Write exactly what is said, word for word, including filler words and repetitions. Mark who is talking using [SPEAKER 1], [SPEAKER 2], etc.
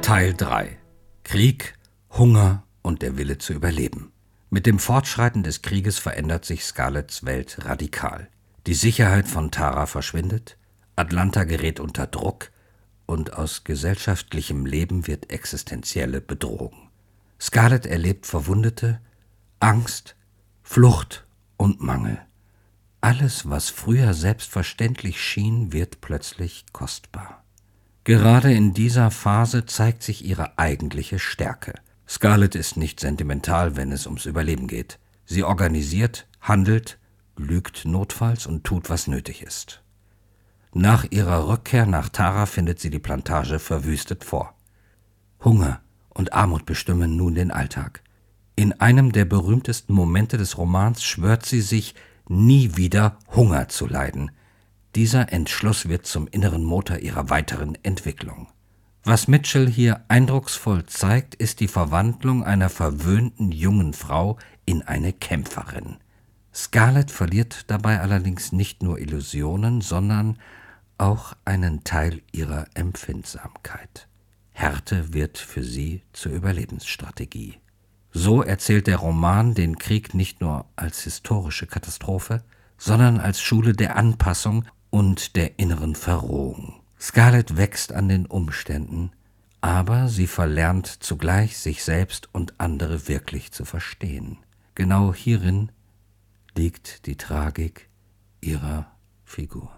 [SPEAKER 1] Teil drei: Krieg, Hunger und der Wille zu überleben. Mit dem Fortschreiten des Krieges verändert sich Scarletts Welt radikal. Die Sicherheit von Tara verschwindet, Atlanta gerät unter Druck und aus gesellschaftlichem Leben wird existenzielle Bedrohung. Scarlett erlebt Verwundete, Angst, Flucht und Mangel. Alles, was früher selbstverständlich schien, wird plötzlich kostbar. Gerade in dieser Phase zeigt sich ihre eigentliche Stärke. Scarlett ist nicht sentimental, wenn es ums Überleben geht. Sie organisiert, handelt, lügt notfalls und tut, was nötig ist. Nach ihrer Rückkehr nach Tara findet sie die Plantage verwüstet vor. Hunger und Armut bestimmen nun den Alltag. In einem der berühmtesten Momente des Romans schwört sie sich, nie wieder Hunger zu leiden. Dieser Entschluss wird zum inneren Motor ihrer weiteren Entwicklung. Was Mitchell hier eindrucksvoll zeigt, ist die Verwandlung einer verwöhnten jungen Frau in eine Kämpferin. Scarlett verliert dabei allerdings nicht nur Illusionen, sondern auch einen Teil ihrer Empfindsamkeit. Härte wird für sie zur Überlebensstrategie. So erzählt der Roman den Krieg nicht nur als historische Katastrophe, sondern als Schule der Anpassung und der inneren Verrohung. Scarlett wächst an den Umständen, aber sie verlernt zugleich, sich selbst und andere wirklich zu verstehen. Genau hierin liegt die Tragik ihrer Figur.